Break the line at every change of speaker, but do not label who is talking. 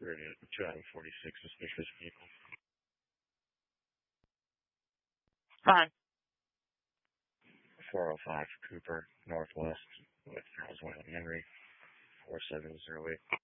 Ready at 246 suspicious vehicle.
Hi.
405 Cooper, Northwest, with Roswell and Henry, 4708.